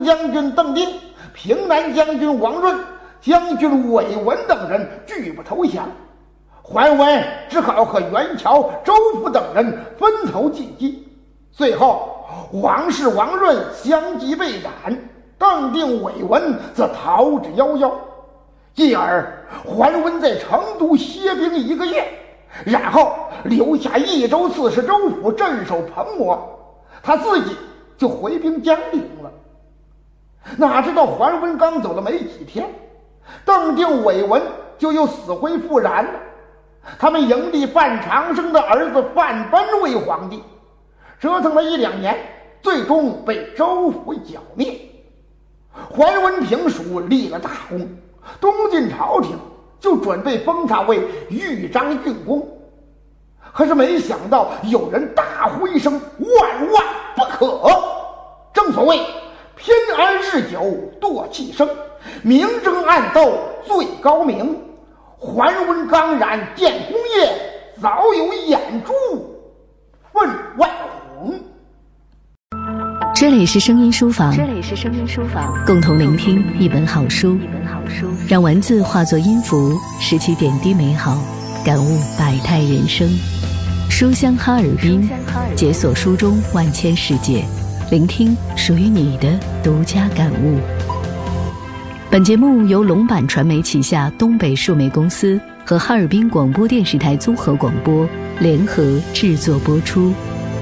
将军邓丁、平南将军王润、将军韦文等人拒不投降，桓温只好和袁乔、周福等人分头进击。最后王氏、王润相继被斩，邓定、韦文则逃之夭夭。继而桓温在成都歇兵1个月，然后留下益州刺史周辅镇守彭模，他自己就回兵江陵了。哪知道桓温刚走了没几天，邓定、韦文就又死灰复燃了。他们迎立范长生的儿子范奔为皇帝，折腾了1、2年，最终被周辅剿灭。桓温平蜀立了大功，东晋朝廷就准备封他为豫章郡公。可是没想到有人大呼一声：万万不可！正所谓偏安日久堕气生，明争暗斗最高明。桓温刚染建功业，早有眼珠分外红。 这里是声音书房，共同聆听一本好书，让文字化作音符，拾起点滴美好，感悟百态人生。书香哈尔滨，解锁书中万千世界，聆听属于你的独家感悟。本节目由龙版传媒旗下东北数媒公司和哈尔滨广播电视台综合广播联合制作播出。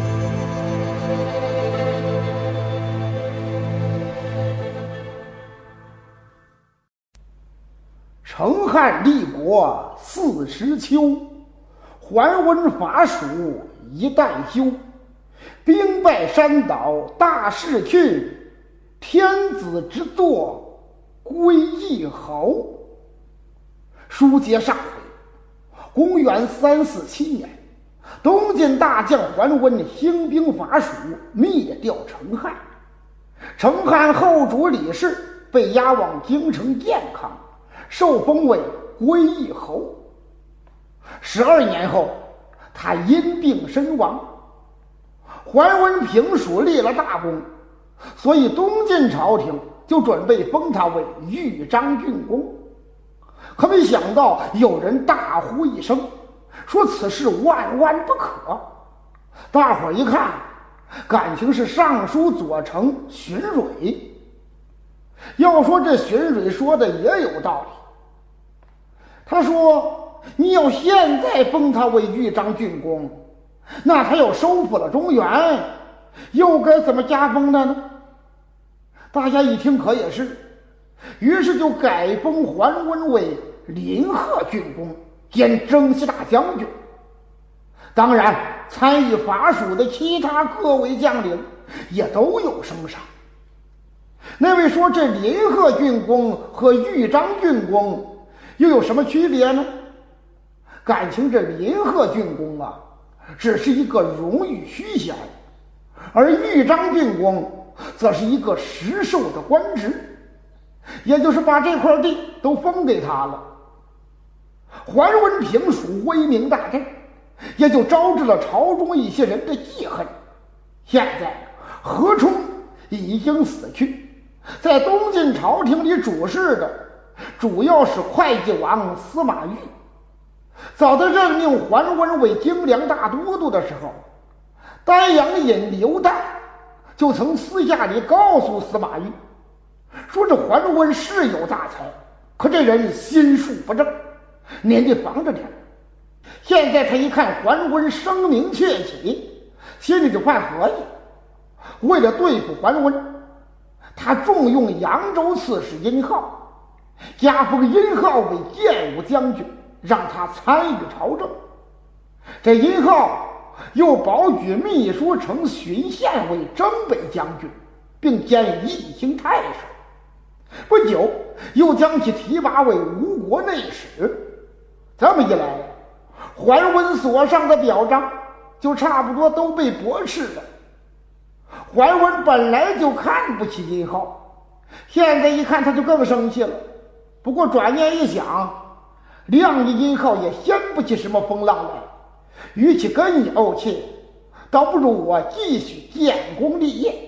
成汉立国40秋，桓温伐蜀一旦休。兵败山倒大势去，天子之作归义侯。书接上回，公元347年，东晋大将桓温兴兵伐蜀，灭掉成汉。成汉后主李氏被押往京城建康，受封为归义侯。12年后，他因病身亡。桓温平蜀立了大功，所以东晋朝廷就准备封他为豫章郡公。可没想到有人大呼一声，说此事万万不可。大伙儿一看，感情是尚书左丞荀蕊。要说这荀蕊说的也有道理，他说你要现在封他为豫章郡公，那他要收复了中原，又该怎么加封他呢？大家一听可也是，于是就改封桓温为临贺郡公兼征西大将军。当然参与伐蜀的其他各位将领也都有升赏。那位说这临贺郡公和豫章郡公又有什么区别呢？感情这临贺郡公啊，只是一个荣誉虚衔，而豫章郡公则是一个实授的官职，也就是把这块地都封给他了。桓温平蜀威名大振，也就招致了朝中一些人的记恨。现在何冲已经死去，在东晋朝廷里主事的主要是会稽王司马懿。早在任命桓温为京粮大都督的时候，丹阳尹刘旦就曾私下里告诉司马懿，说这桓温是有大才，可这人心术不正，您得防着点。现在他一看桓温声名鹊起，心里就犯合计。为了对付桓温，他重用扬州刺史殷浩，加封殷浩为建武将军，让他参与朝政。这殷浩又保举秘书丞荀宪为征北将军，并兼义兴太守。不久又将其提拔为吴国内史。这么一来，桓温所上的表彰就差不多都被驳斥了。桓温本来就看不起殷浩，现在一看他就更生气了。不过转念一想，亮爷殷浩也掀不起什么风浪来，与其跟你怄气，倒不如我继续建功立业，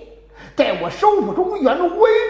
在我收复中原威